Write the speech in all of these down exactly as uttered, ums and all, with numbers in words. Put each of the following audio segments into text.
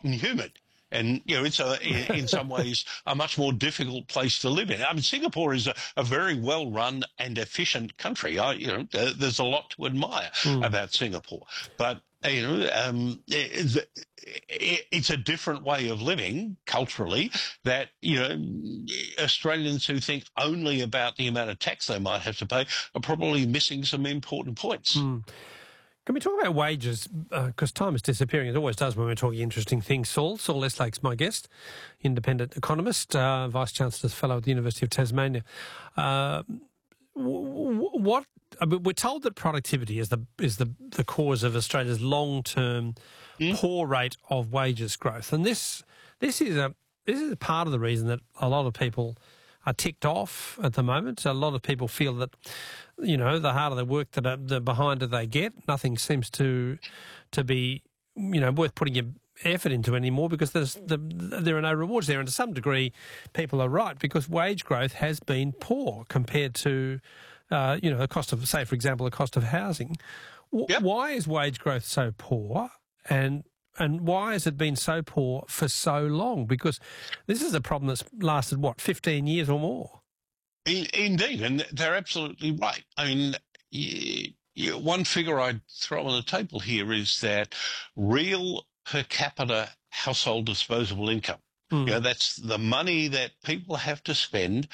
and humid. And, you know, it's a, in, in some ways a much more difficult place to live in. I mean, Singapore is a, a very well-run and efficient country. I, you know, there's a lot to admire mm. about Singapore. But, you know, um, it's, it's a different way of living culturally that, you know, Australians who think only about the amount of tax they might have to pay are probably missing some important points. Mm. Can we talk about wages? Because uh, time is disappearing. It always does when we're talking interesting things. Saul, Saul Eastlake's my guest, independent economist, uh, Vice-Chancellor's Fellow at the University of Tasmania. Uh, what I mean, we're told that productivity is the is the, the cause of Australia's long-term mm. poor rate of wages growth, and this this is a this is a part of the reason that a lot of people are ticked off at the moment. So a lot of people feel that, you know, the harder they work, the, the behind they get. Nothing seems to to be, you know, worth putting your effort into anymore because there's the, there are no rewards there. And to some degree, people are right because wage growth has been poor compared to, uh, you know, the cost of, say, for example, the cost of housing. W- yep. Why is wage growth so poor? And And why has it been so poor for so long? Because this is a problem that's lasted, what, fifteen years or more? Indeed, and they're absolutely right. I mean, you, you, one figure I'd throw on the table here is that real per capita household disposable income, mm. you know, that's the money that people have to spend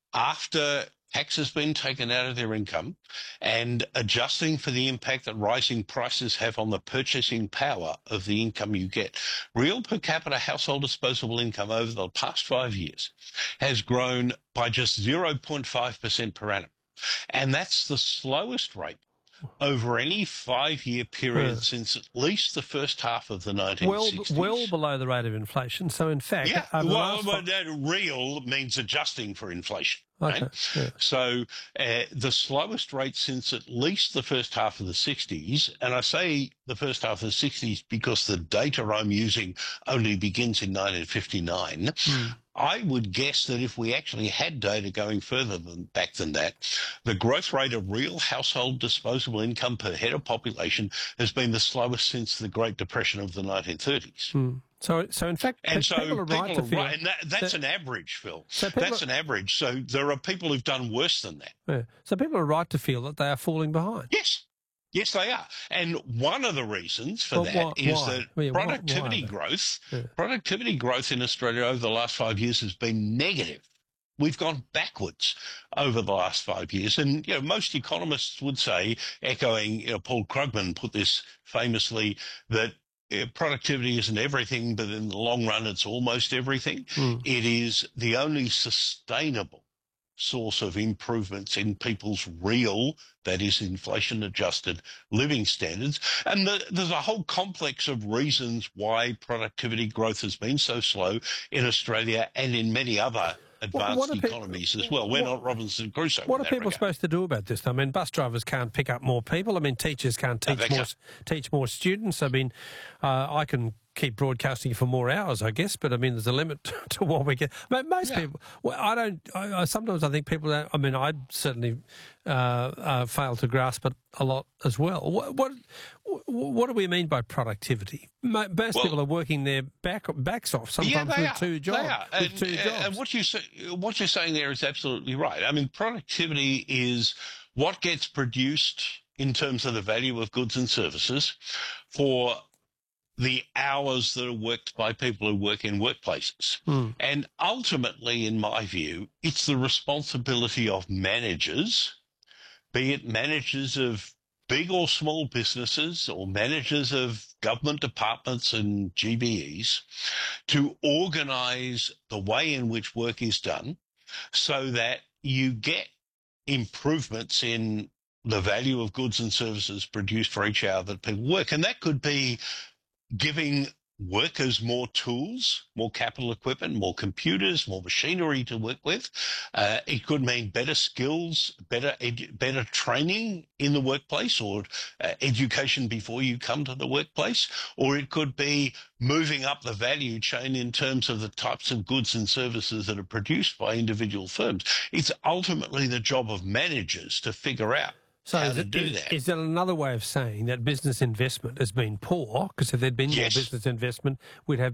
after tax has been taken out of their income and adjusting for the impact that rising prices have on the purchasing power of the income you get. Real per capita household disposable income over the past five years has grown by just zero point five percent per annum. And that's the slowest rate over any five-year period yeah. since at least the first half of the nineteen sixties. Well, well below the rate of inflation. So, in fact... Yeah, well, well that real means adjusting for inflation. Okay. Right? Yeah. So uh, the slowest rate since at least the first half of the sixties, and I say the first half of the sixties because the data I'm using only begins in nineteen fifty-nine. Mm. I would guess that if we actually had data going further than back than that, the growth rate of real household disposable income per head of population has been the slowest since the Great Depression of the nineteen thirties. Mm. So, so in fact, and so people are right people to feel... Right, and that, that's that, an average, Phil. So that's are, an average. So there are people who've done worse than that. Yeah. So people are right to feel that they are falling behind. Yes. Yes, they are. And one of the reasons for well, that why, is why? that yeah, productivity why, why growth, yeah. productivity growth in Australia over the last five years has been negative. We've gone backwards over the last five years. And, you know, most economists would say, echoing, you know, Paul Krugman put this famously, that uh, productivity isn't everything, but in the long run, it's almost everything. Mm. It is the only sustainable source of improvements in people's real, that is inflation-adjusted living standards. And the, there's a whole complex of reasons why productivity growth has been so slow in Australia and in many other advanced economies pe- as well. We're what, not Robinson Crusoe. What are people regard. supposed to do about this? I mean, bus drivers can't pick up more people. I mean, teachers can't teach no, more can't. teach more students. I mean, uh, I can keep broadcasting for more hours, I guess, but I mean, there's a limit to what we get. Most yeah. people, well, I don't. I, I, sometimes I think people don't. I mean, I certainly uh, uh, fail to grasp it a lot as well. What what, what do we mean by productivity? Most well, people are working their back backs off sometimes yeah, with are. two jobs. They are. With and, two jobs. And what you say, what you're saying there is absolutely right. I mean, productivity is what gets produced in terms of the value of goods and services for the hours that are worked by people who work in workplaces. Mm. And ultimately, in my view, it's the responsibility of managers, be it managers of big or small businesses or managers of government departments and G B Es, to organise the way in which work is done so that you get improvements in the value of goods and services produced for each hour that people work. And that could be giving workers more tools, more capital equipment, more computers, more machinery to work with. Uh, it could mean better skills, better edu- better training in the workplace, or uh, education before you come to the workplace. Or it could be moving up the value chain in terms of the types of goods and services that are produced by individual firms. It's ultimately the job of managers to figure out So how is, to it, do is, that. is that another way of saying that business investment has been poor? Because if there'd been Yes. more business investment, we'd have